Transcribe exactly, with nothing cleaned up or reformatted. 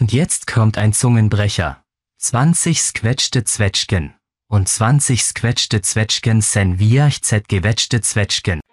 Und jetzt kommt ein Zungenbrecher. zwanzig squetschte Zwetschgen. Und zwanzig squetschte Zwetschgen sen viach zet gewetschte Zwetschgen.